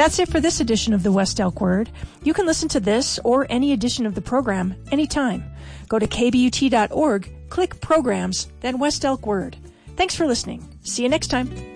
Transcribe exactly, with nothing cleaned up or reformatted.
That's it for this edition of the West Elk Word. You can listen to this or any edition of the program anytime. Go to K B U T dot org, click Programs, then West Elk Word. Thanks for listening. See you next time.